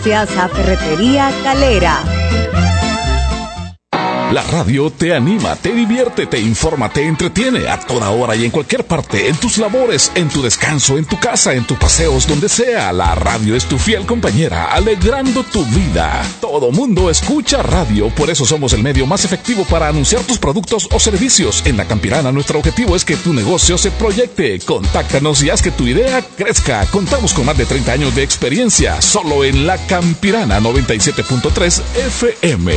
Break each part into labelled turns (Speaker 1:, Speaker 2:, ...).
Speaker 1: Gracias a Ferretería Calera.
Speaker 2: La radio te anima, te divierte, te informa, te entretiene a toda hora y en cualquier parte, en tus labores, en tu descanso, en tu casa, en tus paseos, donde sea. La radio es tu fiel compañera, alegrando tu vida. Todo mundo escucha radio, por eso somos el medio más efectivo para anunciar tus productos o servicios. En La Campirana, nuestro objetivo es que tu negocio se proyecte. Contáctanos y haz que tu idea crezca. Contamos con más de 30 años de experiencia, solo en La Campirana 97.3 FM.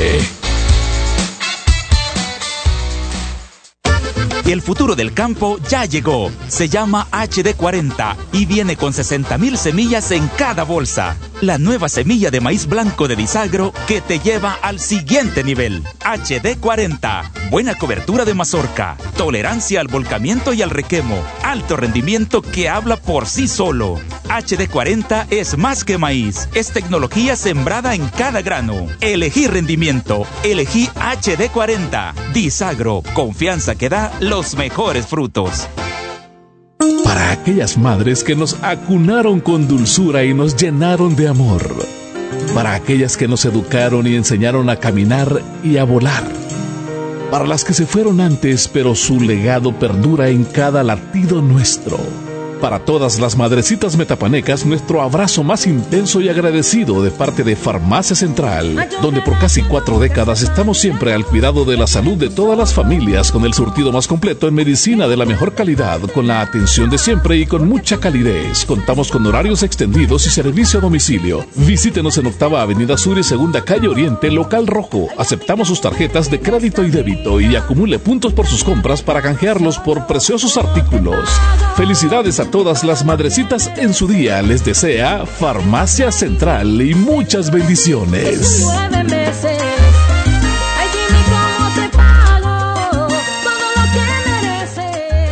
Speaker 3: El futuro del campo ya llegó. Se llama HD40 y viene con 60,000 semillas en cada bolsa. La nueva semilla de maíz blanco de Disagro que te lleva al siguiente nivel. HD40. Buena cobertura de mazorca, tolerancia al volcamiento y al requemo, alto rendimiento que habla por sí solo. HD40 es más que maíz, es tecnología sembrada en cada grano. Elegí rendimiento, elegí HD40. Disagro, confianza que da los mejores frutos.
Speaker 2: Para aquellas madres que nos acunaron con dulzura y nos llenaron de amor. Para aquellas que nos educaron y enseñaron a caminar y a volar. Para las que se fueron antes, pero su legado perdura en cada latido nuestro. Para todas las madrecitas metapanecas, nuestro abrazo más intenso y agradecido de parte de Farmacia Central, donde por casi 4 décadas estamos siempre al cuidado de la salud de todas las familias, con el surtido más completo en medicina de la mejor calidad, con la atención de siempre y con mucha calidez. Contamos con horarios extendidos y servicio a domicilio. Visítenos en Octava Avenida Sur y Segunda Calle Oriente, Local Rojo. Aceptamos sus tarjetas de crédito y débito y acumule puntos por sus compras para canjearlos por preciosos artículos. Felicidades a todas las madrecitas en su día. Les desea Farmacia Central y muchas bendiciones.
Speaker 4: 9 meses. Ay, dime cómo te pago todo lo que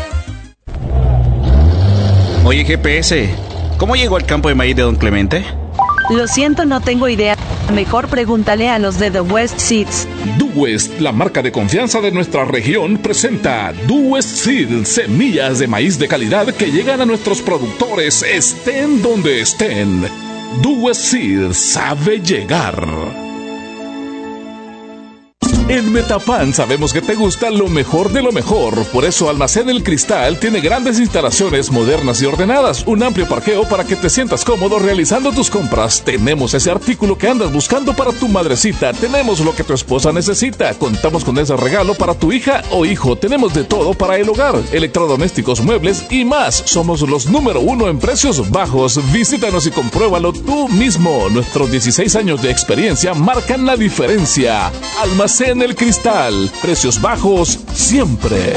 Speaker 4: mereces.
Speaker 5: Oye, GPS, ¿cómo llegó al campo de maíz de Don Clemente?
Speaker 1: Lo siento, no tengo idea. Mejor pregúntale a los de The West Seeds.
Speaker 2: DuWest, la marca de confianza de nuestra región, presenta DuWest Seed, semillas de maíz de calidad que llegan a nuestros productores, estén donde estén. DuWest Seed sabe llegar. En Metapan sabemos que te gusta lo mejor de lo mejor. Por eso Almacén El Cristal tiene grandes instalaciones modernas y ordenadas, un amplio parqueo para que te sientas cómodo realizando tus compras. Tenemos ese artículo que andas buscando para tu madrecita. Tenemos lo que tu esposa necesita. Contamos con ese regalo para tu hija o hijo. Tenemos de todo para el hogar, electrodomésticos, muebles y más. Somos los número 1 en precios bajos. Visítanos y compruébalo tú mismo. Nuestros 16 años de experiencia marcan la diferencia. Almacén El Cristal, precios bajos siempre.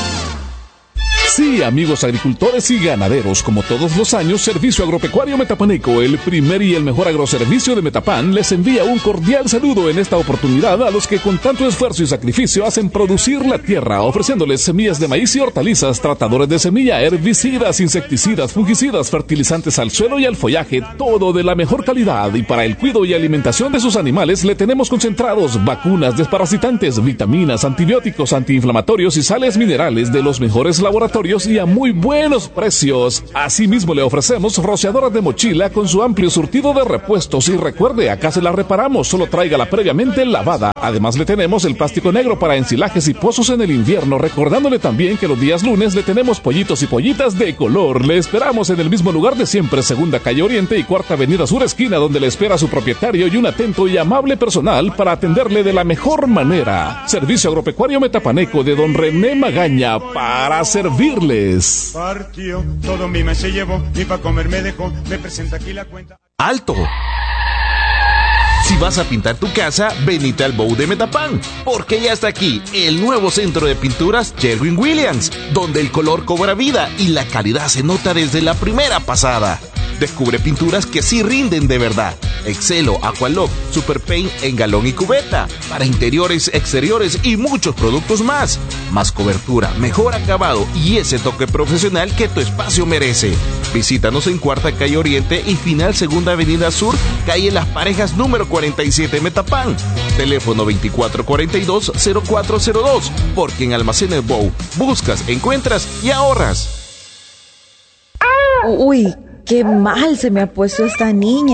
Speaker 2: Sí, amigos agricultores y ganaderos, como todos los años, Servicio Agropecuario Metapaneco, el primer y el mejor agroservicio de Metapan, les envía un cordial saludo en esta oportunidad a los que con tanto esfuerzo y sacrificio hacen producir la tierra, ofreciéndoles semillas de maíz y hortalizas, tratadores de semilla, herbicidas, insecticidas, fungicidas, fertilizantes al suelo y al follaje, todo de la mejor calidad. Y para el cuidado y alimentación de sus animales le tenemos concentrados, vacunas, desparasitantes, vitaminas, antibióticos, antiinflamatorios y sales minerales de los mejores laboratorios y a muy buenos precios. Asimismo le ofrecemos rociadoras de mochila con su amplio surtido de repuestos y recuerde, acá se la reparamos, solo tráigala previamente lavada. Además le tenemos el plástico negro para ensilajes y pozos en el invierno, recordándole también que los días lunes le tenemos pollitos y pollitas de color. Le esperamos en el mismo lugar de siempre, Segunda Calle Oriente y Cuarta Avenida Sur esquina, donde le espera su propietario y un atento y amable personal para atenderle de la mejor manera. Servicio Agropecuario Metapaneco de Don René Magaña, para servirles.
Speaker 6: Partió, todo mi mes se llevó, ni pa' comer me dejó, me presenta aquí la cuenta.
Speaker 7: ¡Alto! Si vas a pintar tu casa, venite al Bow de Metapan, porque ya está aquí el nuevo centro de pinturas Sherwin-Williams, donde el color cobra vida y la calidad se nota desde la primera pasada. Descubre pinturas que sí rinden de verdad. Excelo, Aqualock, Super Paint en galón y cubeta, para interiores, exteriores y muchos productos más. Más cobertura, mejor acabado y ese toque profesional que tu espacio merece. Visítanos en Cuarta Calle Oriente y Final Segunda Avenida Sur, calle Las Parejas número 47 Metapan. Teléfono 2442-0402, porque en Almacenes Bow buscas, encuentras y ahorras.
Speaker 1: Uy, qué mal se me ha puesto esta niña.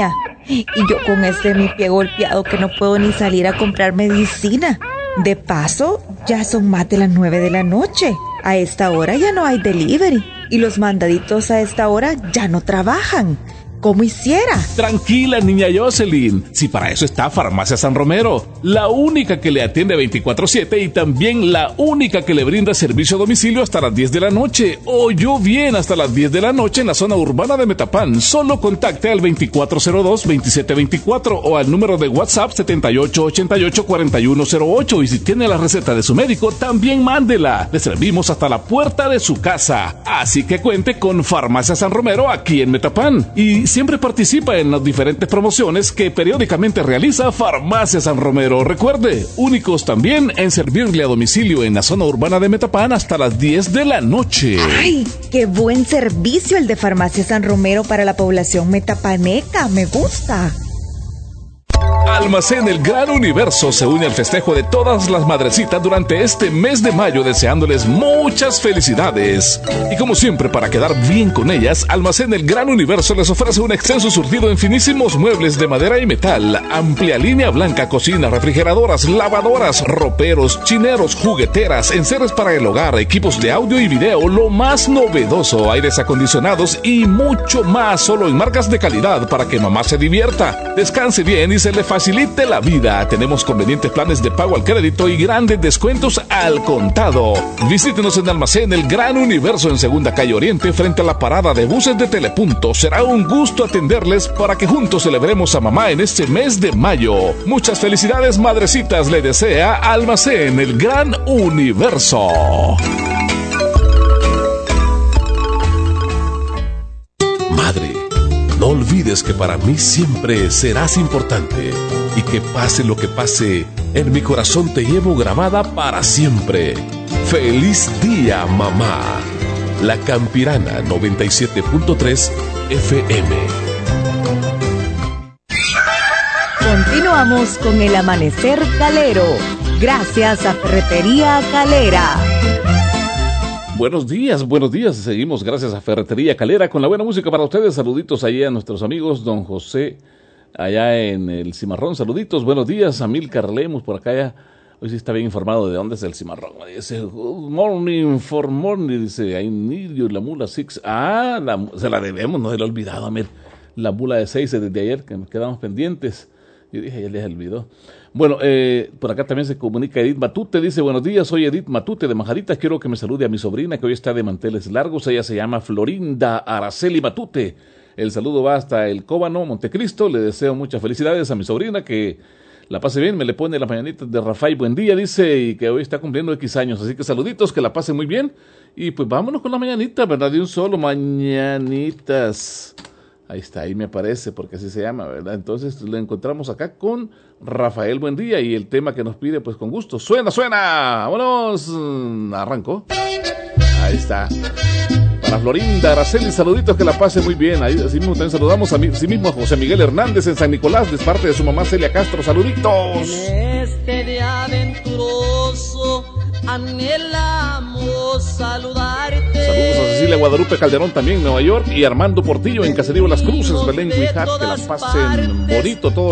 Speaker 8: Y yo con mi pie golpeado que no puedo ni salir a comprar medicina. De paso, ya son más de las 9 de la noche. A esta hora ya no hay delivery. Y los mandaditos a esta hora ya no trabajan. ¿Cómo hiciera?
Speaker 2: Tranquila, niña Jocelyn. Si para eso está Farmacia San Romero, la única que le atiende 24/7 y también la única que le brinda servicio a domicilio hasta las 10 de la noche. Oyó bien, hasta las 10 de la noche en la zona urbana de Metapán. Solo contacte al 2402-2724 o al número de WhatsApp 7888-4108. Y si tiene la receta de su médico, también mándela. Le servimos hasta la puerta de su casa. Así que cuente con Farmacia San Romero aquí en Metapán. Y siempre participa en las diferentes promociones que periódicamente realiza Farmacia San Romero. Recuerde, únicos también en servirle a domicilio en la zona urbana de Metapán hasta las 10 de la noche.
Speaker 8: ¡Ay, qué buen servicio el de Farmacia San Romero para la población metapaneca! ¡Me gusta!
Speaker 2: Almacén El Gran Universo se une al festejo de todas las madrecitas durante este mes de mayo, deseándoles muchas felicidades. Y como siempre, para quedar bien con ellas, Almacén El Gran Universo les ofrece un extenso surtido en finísimos muebles de madera y metal, amplia línea blanca, cocina, refrigeradoras, lavadoras, roperos, chineros, jugueteras, enseres para el hogar, equipos de audio y video, lo más novedoso, aires acondicionados y mucho más, solo en marcas de calidad para que mamá se divierta, descanse bien y se le facilite la vida. Tenemos convenientes planes de pago al crédito y grandes descuentos al contado. Visítenos en Almacén El Gran Universo en Segunda Calle Oriente, frente a la parada de buses de Telepunto. Será un gusto atenderles para que juntos celebremos a mamá en este mes de mayo. Muchas felicidades, madrecitas, le desea Almacén El Gran Universo.
Speaker 9: Madre, no olvides que para mí siempre serás importante y que pase lo que pase, en mi corazón te llevo grabada para siempre. ¡Feliz día, mamá! La Campirana 97.3 FM.
Speaker 8: Continuamos con el amanecer calero. Gracias a Ferretería Calera.
Speaker 2: Buenos días. Seguimos gracias a Ferretería Calera con la buena música para ustedes. Saluditos allí a nuestros amigos, don José, allá en el Cimarrón. Saluditos, buenos días. Amílcar Lemus por acá ya. Hoy sí está bien informado de dónde es el Cimarrón. Dice, good morning for morning. Dice, I need you, la mula 6. Se la debemos, no se la he olvidado, Amir. La mula de 6 desde ayer, que nos quedamos pendientes. Yo dije, ya les olvidó. Bueno, por acá también se comunica Edith Matute, dice, buenos días, soy Edith Matute de Majaditas, quiero que me salude a mi sobrina que hoy está de manteles largos, ella se llama Florinda Araceli Matute. El saludo va hasta el Cóbano, Montecristo, le deseo muchas felicidades a mi sobrina, que la pase bien, me le pone las mañanitas de Rafael, buen día, dice, y que hoy está cumpliendo X años, así que saluditos, que la pase muy bien, y pues vámonos con la mañanita, ¿verdad? De un solo, mañanitas. Ahí está, ahí me aparece, porque así se llama, ¿verdad? Entonces lo encontramos acá con Rafael Buendía y el tema que nos pide, pues con gusto. ¡Suena! ¡Vámonos! Arrancó. Ahí está. Para Florinda Araceli, saluditos, que la pase muy bien. Ahí así mismo también saludamos a José Miguel Hernández en San Nicolás, de parte de su mamá Celia Castro. ¡Saluditos!
Speaker 10: En este día aventuroso anhelamos saludarte.
Speaker 2: Saludos a Cecilia Guadalupe Calderón también en Nueva York y Armando Portillo en Caserío Las Cruces, Belén Huijat. Que la pasen bonito todos.